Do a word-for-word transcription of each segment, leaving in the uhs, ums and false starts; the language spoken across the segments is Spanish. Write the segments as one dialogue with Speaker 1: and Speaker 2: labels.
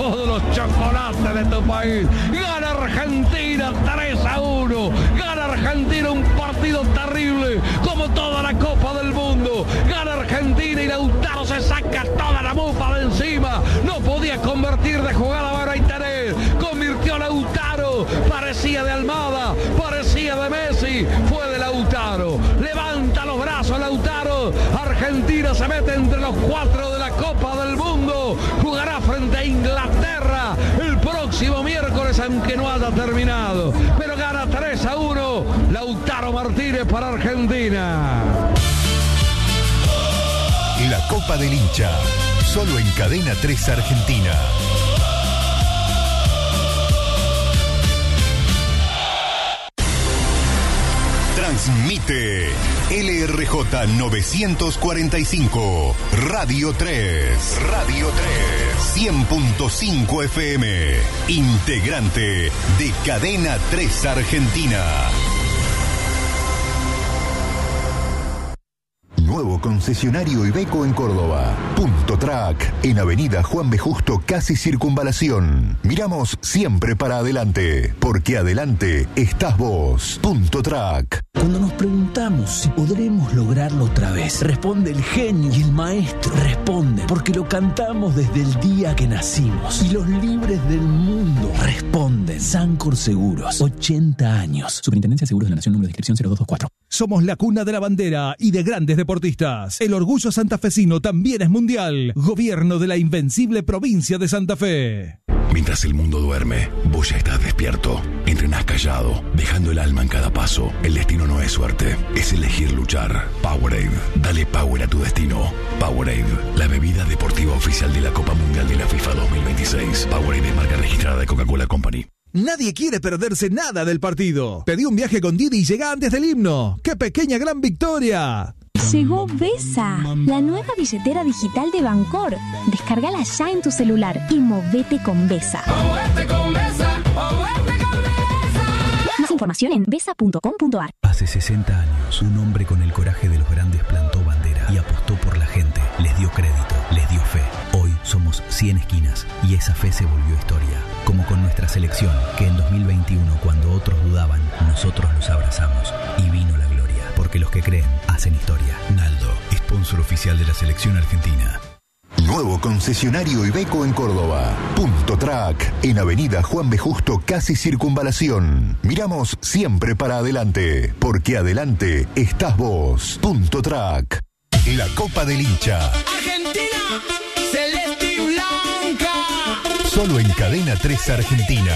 Speaker 1: todos los chocolates de tu país. Gana Argentina tres a uno. Gana Argentina un partido terrible, como toda la Copa del Mundo. Gana Argentina y Lautaro se saca toda la mufa de encima. No podía convertir de jugada a Baitaner. Convirtió a Lautaro. Parecía de Almada, parecía de Messi. Fue de Lautaro. Levanta los brazos Lautaro. Argentina se mete entre los cuatro de la Copa del Mundo. Jugará frente a Inglaterra el próximo miércoles, aunque no haya terminado. Pero gana tres a uno Lautaro Martínez para Argentina.
Speaker 2: La Copa del Hincha, solo en Cadena tres Argentina. Transmite L R J novecientos cuarenta y cinco, Radio tres, Radio tres, cien punto cinco F M, integrante de Cadena tres Argentina. Nuevo concesionario Iveco en Córdoba. Punto Track, en Avenida Juan B. Justo, casi Circunvalación. Miramos siempre para adelante, porque adelante estás vos. Punto Track.
Speaker 3: Cuando nos preguntamos si podremos lograrlo otra vez, responde el genio y el maestro. Responden porque lo cantamos desde el día que nacimos. Y los libres del mundo responden. Sancor Seguros, ochenta años. Superintendencia de Seguros de la Nación, número de inscripción cero dos dos cuatro.
Speaker 4: Somos la cuna de la bandera y de grandes deportistas. El orgullo santafesino también es mundial. Gobierno de la invencible provincia de Santa Fe.
Speaker 2: Mientras el mundo duerme, vos ya estás despierto. Entrenás callado, dejando el alma en cada paso. El destino no es suerte, es elegir luchar. Powerade, dale power a tu destino. Powerade, la bebida deportiva oficial de la Copa Mundial de la FIFA dos mil veintiséis. Powerade es marca registrada de Coca-Cola Company.
Speaker 4: Nadie quiere perderse nada del partido. Pedí un viaje con Didi y llega antes del himno. ¡Qué pequeña gran victoria!
Speaker 5: Llegó Vesa, la nueva billetera digital de Bancor. Descárgala ya en tu celular y movete con Vesa.
Speaker 6: ¡Movete con Vesa! ¡Movete con Vesa!
Speaker 5: Más información en vesa punto com punto a r.
Speaker 3: Hace sesenta años, un hombre con el coraje de los grandes plantó bandera y apostó por la gente. Les dio crédito, les dio fe. Hoy somos cien esquinas y esa fe se volvió historia. Como con nuestra selección, que en dos mil veintiuno, cuando otros dudaban, nosotros los abrazamos y vino la gloria. Porque los que creen hacen historia. Naldo, sponsor oficial de la selección argentina.
Speaker 2: Nuevo concesionario Iveco en Córdoba. Punto Track, en Avenida Juan B. Justo, casi Circunvalación. Miramos siempre para adelante, porque adelante estás vos. Punto Track. La Copa del Hincha.
Speaker 6: Argentina, celeste y blanca.
Speaker 2: Solo en Cadena tres Argentina.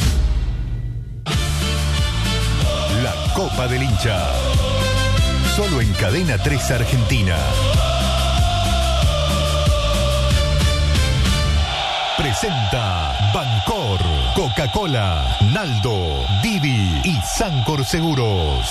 Speaker 2: La Copa del Hincha. Solo en Cadena tres Argentina. Presenta Bancor, Coca-Cola, Naldo, Didi y Sancor Seguros.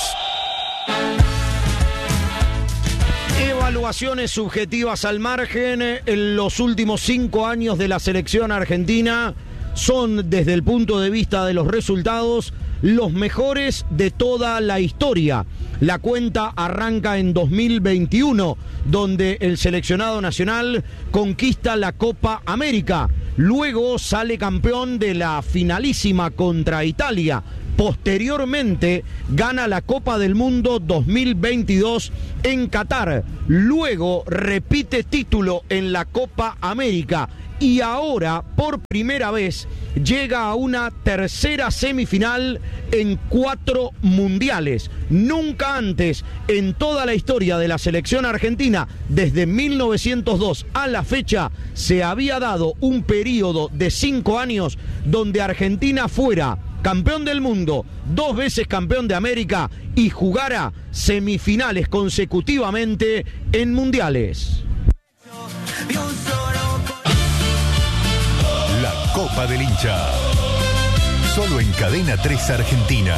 Speaker 7: Evaluaciones subjetivas al margen. En los últimos cinco años de la selección argentina son, desde el punto de vista de los resultados, los mejores de toda la historia. La cuenta arranca en dos mil veintiuno, donde el seleccionado nacional conquista la Copa América. Luego sale campeón de la finalísima contra Italia. Posteriormente gana la Copa del Mundo dos mil veintidós en Qatar. Luego repite título en la Copa América. Y ahora, por primera vez, llega a una tercera semifinal en cuatro mundiales. Nunca antes, en toda la historia de la selección argentina, desde mil novecientos dos a la fecha, se había dado un periodo de cinco años donde Argentina fuera campeón del mundo, dos veces campeón de América y jugara semifinales consecutivamente en mundiales.
Speaker 2: La Copa del Hincha. Solo en Cadena tres Argentina.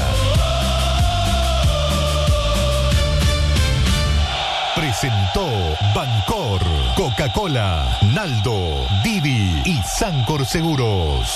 Speaker 2: Presentó Bancor, Coca-Cola, Naldo, Didi y Sancor Seguros.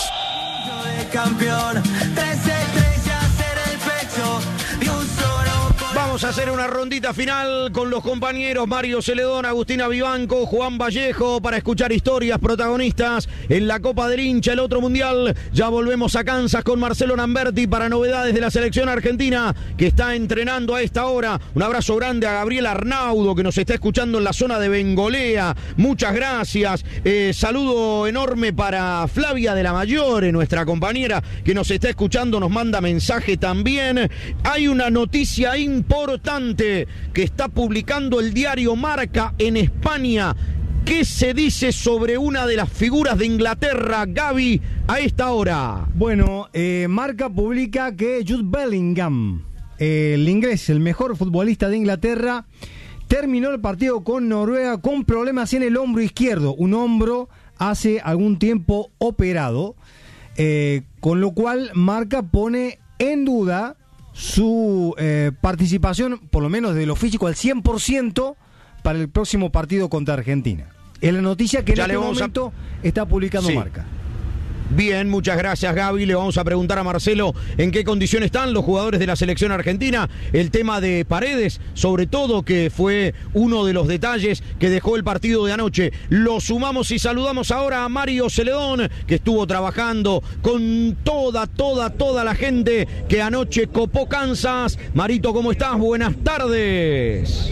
Speaker 6: Campeón, tres estrellas en el pecho de un solo.
Speaker 7: Vamos Vamos a hacer una rondita final con los compañeros Mario Celedón, Agustina Vivanco, Juan Vallejo para escuchar historias protagonistas en la Copa del Hincha, el otro mundial. Ya volvemos a Kansas con Marcelo Lamberti para novedades de la selección argentina que está entrenando a esta hora. Un abrazo grande a Gabriel Arnaudo que nos está escuchando en la zona de Bengolea. Muchas gracias. Eh, saludo enorme para Flavia de la Mayore, nuestra compañera que nos está escuchando, nos manda mensaje también. Hay una noticia importante que está publicando el diario Marca en España. ¿Qué se dice sobre una de las figuras de Inglaterra, Gaby, a esta hora?
Speaker 8: Bueno, eh, Marca publica que Jude Bellingham, eh, el inglés, el mejor futbolista de Inglaterra, terminó el partido con Noruega con problemas en el hombro izquierdo, un hombro hace algún tiempo operado, eh, con lo cual Marca pone en duda su eh, participación, por lo menos de lo físico, al cien por ciento para el próximo partido contra Argentina. Es la noticia que en este momento a... está publicando sí. Marca.
Speaker 7: Bien, muchas gracias, Gaby. Le vamos a preguntar a Marcelo en qué condición están los jugadores de la selección argentina. El tema de Paredes, sobre todo, que fue uno de los detalles que dejó el partido de anoche. Lo sumamos y saludamos ahora a Mario Celedón, que estuvo trabajando con toda, toda, toda la gente que anoche copó Kansas. Marito, ¿cómo estás? Buenas tardes.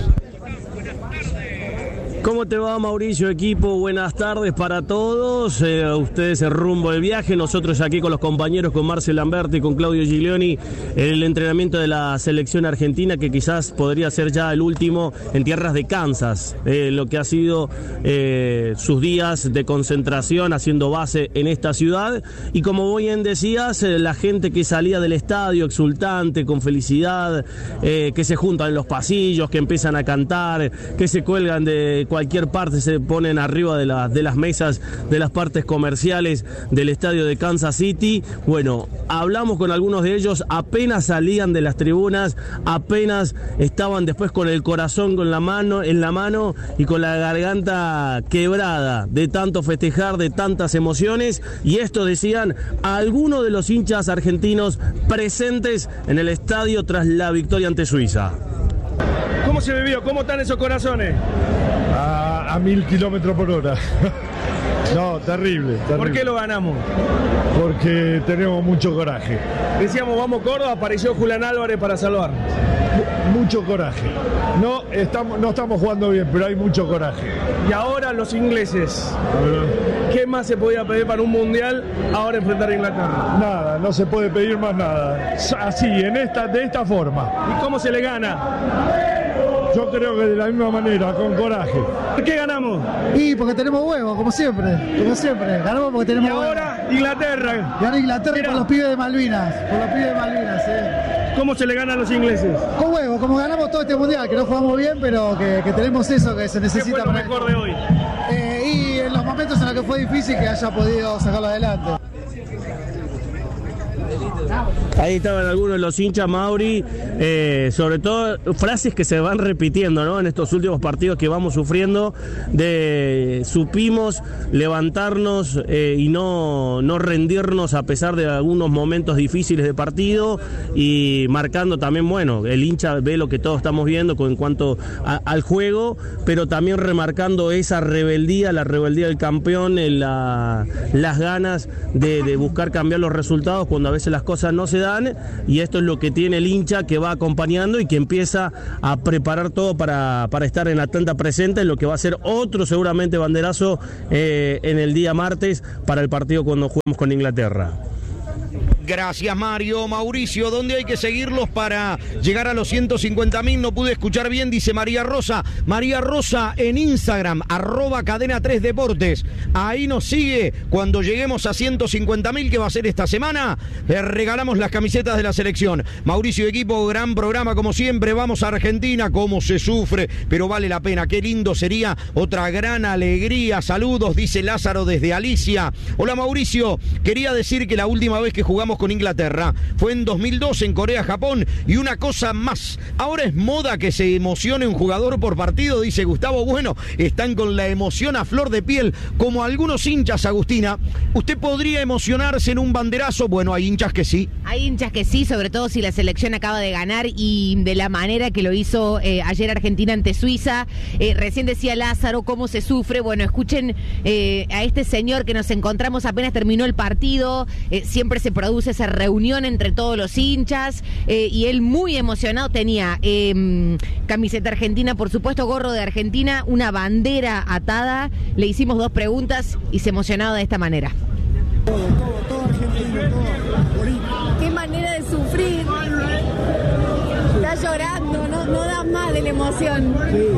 Speaker 9: ¿Cómo te va, Mauricio, equipo? Buenas tardes para todos. Eh, ustedes el rumbo del viaje, nosotros aquí con los compañeros, con Marcel Lamberti, con Claudio Giglioni, el entrenamiento de la selección argentina, que quizás podría ser ya el último en tierras de Kansas, eh, lo que ha sido eh, sus días de concentración haciendo base en esta ciudad. Y como bien decías, eh, la gente que salía del estadio exultante, con felicidad, eh, que se juntan en los pasillos, que empiezan a cantar, que se cuelgan de cualquier parte, se ponen arriba de, la, de las mesas de las partes comerciales del estadio de Kansas City. Bueno, hablamos con algunos de ellos, apenas salían de las tribunas, apenas estaban después con el corazón con la mano, en la mano y con la garganta quebrada de tanto festejar, de tantas emociones. Y esto decían algunos de los hinchas argentinos presentes en el estadio tras la victoria ante Suiza.
Speaker 10: ¿Cómo se vivió? ¿Cómo están esos corazones?
Speaker 11: A, a mil kilómetros por hora. No, terrible, terrible.
Speaker 10: ¿Por qué lo ganamos?
Speaker 11: Porque tenemos mucho coraje.
Speaker 10: Decíamos, vamos Córdoba, apareció Julián Álvarez para salvar.
Speaker 11: Mucho coraje. No estamos, no estamos jugando bien, pero hay mucho coraje.
Speaker 10: Y ahora los ingleses. ¿Qué más se podía pedir para un mundial ahora enfrentar a Inglaterra?
Speaker 11: Nada, no se puede pedir más nada. Así, en esta, de esta forma.
Speaker 10: ¿Y cómo se le gana?
Speaker 11: Yo creo que de la misma manera, con coraje.
Speaker 10: ¿Por qué ganamos?
Speaker 12: Y porque tenemos huevos, como siempre, como siempre. Ganamos porque tenemos huevos.
Speaker 10: Y ahora huevos. Inglaterra.
Speaker 12: Y ahora Inglaterra por los pibes de Malvinas, por los pibes de Malvinas, eh.
Speaker 10: ¿Cómo se le gana a los ingleses?
Speaker 12: Con huevos, como ganamos todo este mundial, que no jugamos bien, pero que, que tenemos eso que se necesita.
Speaker 10: ¿Qué fue lo
Speaker 12: para
Speaker 10: mejor de hoy?
Speaker 12: Eh, y en los momentos en los que fue difícil que haya podido sacarlo adelante.
Speaker 9: Ahí estaban algunos de los hinchas, Mauri, eh, sobre todo frases que se van repitiendo, ¿no? En estos últimos partidos que vamos sufriendo, de supimos levantarnos eh, y no, no rendirnos a pesar de algunos momentos difíciles de partido, y marcando también, bueno, el hincha ve lo que todos estamos viendo con, en cuanto a, al juego, pero también remarcando esa rebeldía, la rebeldía del campeón, la, las ganas de, de buscar cambiar los resultados cuando a veces las cosas no se dan, y esto es lo que tiene el hincha, que va acompañando y que empieza a preparar todo para, para estar en Atlanta presente, en lo que va a ser otro seguramente banderazo eh, en el día martes para el partido cuando juguemos con Inglaterra.
Speaker 7: Gracias, Mario. Mauricio, ¿dónde hay que seguirlos para llegar a los ciento cincuenta mil? No pude escuchar bien, dice María Rosa. María Rosa en Instagram, arroba cadena tres deportes. Ahí nos sigue. Cuando lleguemos a ciento cincuenta mil, que va a ser esta semana, le regalamos las camisetas de la selección. Mauricio, equipo, gran programa como siempre. Vamos a Argentina, cómo se sufre, pero vale la pena. Qué lindo sería, otra gran alegría. Saludos, dice Lázaro desde Alicia. Hola, Mauricio. Quería decir que la última vez que jugamos dijimos con Inglaterra, fue en dos mil dos en Corea-Japón. Y una cosa más, ahora es moda que se emocione un jugador por partido, dice Gustavo. Bueno, están con la emoción a flor de piel, como algunos hinchas, Agustina. ¿Usted podría emocionarse en un banderazo? Bueno, hay hinchas que sí.
Speaker 13: Hay hinchas que sí, sobre todo si la selección acaba de ganar y de la manera que lo hizo eh, ayer Argentina ante Suiza. Eh, recién decía Lázaro cómo se sufre. Bueno, escuchen eh, a este señor que nos encontramos apenas terminó el partido. Eh, siempre se produce esa reunión entre todos los hinchas eh, y él muy emocionado tenía eh, camiseta argentina, por supuesto, gorro de Argentina, una bandera atada. Le hicimos dos preguntas y se emocionaba de esta manera.
Speaker 12: Todo, todo, todo argentino, todo.
Speaker 14: Qué manera de sufrir. Está llorando, no, no da más de la emoción.
Speaker 12: Sí.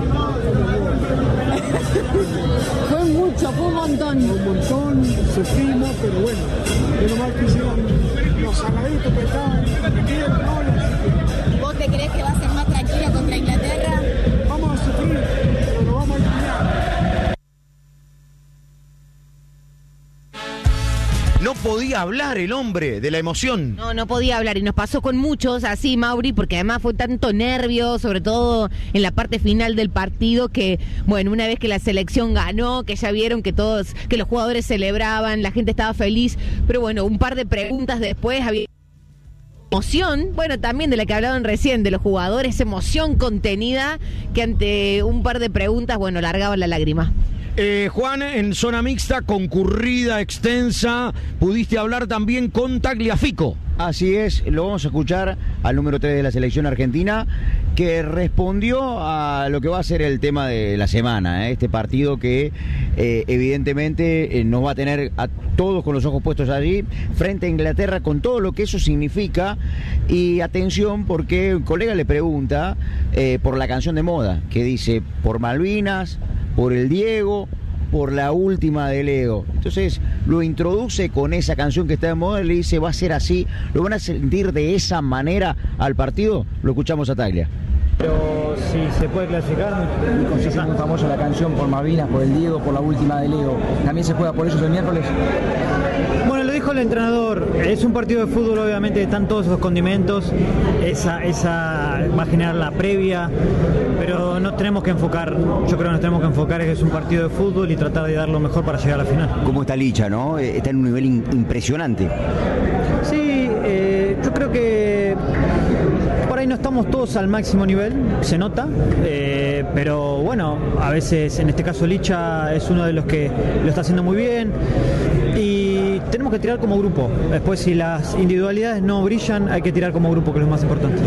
Speaker 14: Fue mucho, fue un montón.
Speaker 12: Un montón, sufrimos, pero bueno, menos mal que hicieron los saladitos que estaban, que quieren, no les...
Speaker 14: ¿Vos te crees que va a ser más tranquila contra Inglaterra?
Speaker 12: Vamos a sufrir, pero lo vamos a eliminar.
Speaker 7: No podía hablar el hombre de la emoción.
Speaker 13: No, no podía hablar y nos pasó con muchos así, Mauri, porque además fue tanto nervio, sobre todo en la parte final del partido, que, bueno, una vez que la selección ganó, que ya vieron que todos, que los jugadores celebraban, la gente estaba feliz, pero bueno, un par de preguntas después había emoción, bueno, también de la que hablaban recién, de los jugadores, emoción contenida, que ante un par de preguntas, bueno, largaban la lágrima.
Speaker 7: Eh, Juan, en zona mixta, concurrida, extensa, pudiste hablar también con Tagliafico.
Speaker 15: Así es, lo vamos a escuchar al número tres de la selección argentina, que respondió a lo que va a ser el tema de la semana, ¿eh? Este partido que eh, evidentemente eh, nos va a tener a todos con los ojos puestos allí, frente a Inglaterra, con todo lo que eso significa. Y atención, porque un colega le pregunta eh, por la canción de moda, que dice, por Malvinas, por el Diego, por la última de Leo. Entonces lo introduce con esa canción que está de moda y le dice, va a ser así. ¿Lo van a sentir de esa manera al partido? Lo escuchamos a Taglia.
Speaker 16: Pero si se puede clasificar, si es muy famosa la canción por Malvinas, por el Diego, por la última de Leo, ¿también se juega por ellos el miércoles?
Speaker 17: Bueno, lo dijo el entrenador, es un partido de fútbol, obviamente están todos esos condimentos, esa, esa va a generar la previa, pero nos tenemos que enfocar, yo creo que nos tenemos que enfocar en que es un partido de fútbol y tratar de dar lo mejor para llegar a la final.
Speaker 15: ¿Cómo está Licha, no? Está en un nivel in- impresionante.
Speaker 17: Sí, eh, yo creo que por ahí no estamos todos al máximo nivel, se nota, eh, pero bueno, a veces en este caso Licha es uno de los que lo está haciendo muy bien y tenemos que tirar como grupo. Después, si las individualidades no brillan, hay que tirar como grupo, que es lo más importante.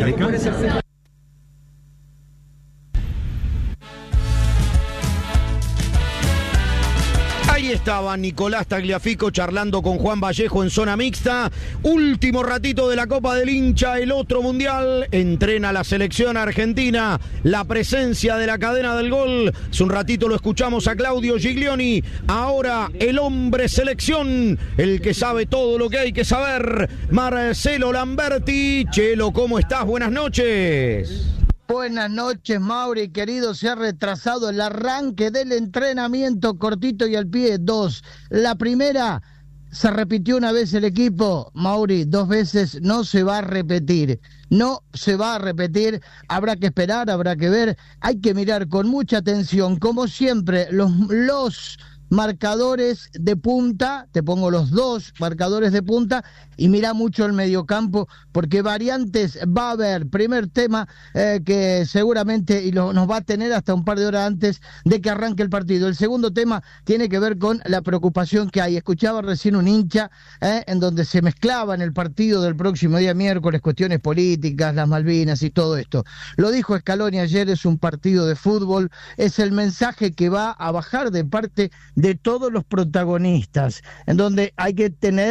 Speaker 7: Ahí estaba Nicolás Tagliafico charlando con Juan Vallejo en zona mixta. Último ratito de la Copa del Hincha, el otro mundial. Entrena la selección argentina. La presencia de la cadena del gol. Hace un ratito lo escuchamos a Claudio Giglioni. Ahora el hombre selección, el que sabe todo lo que hay que saber, Marcelo Lamberti. Chelo, ¿cómo estás? Buenas noches.
Speaker 18: Buenas noches, Mauri, querido. Se ha retrasado el arranque del entrenamiento cortito y al pie. Dos. La primera, se repitió una vez el equipo. Mauri, dos veces no se va a repetir. No se va a repetir. Habrá que esperar, habrá que ver. Hay que mirar con mucha atención, como siempre, los... los marcadores de punta, te pongo los dos marcadores de punta y mira mucho el mediocampo porque variantes va a haber. Primer tema eh, que seguramente y lo, nos va a tener hasta un par de horas antes de que arranque el partido. El segundo tema tiene que ver con la preocupación que hay. Escuchaba recién un hincha eh, en donde se mezclaba en el partido del próximo día miércoles cuestiones políticas, las Malvinas y todo esto. Lo dijo Scaloni ayer, es un partido de fútbol, es el mensaje que va a bajar de parte de todos los protagonistas, en donde hay que tener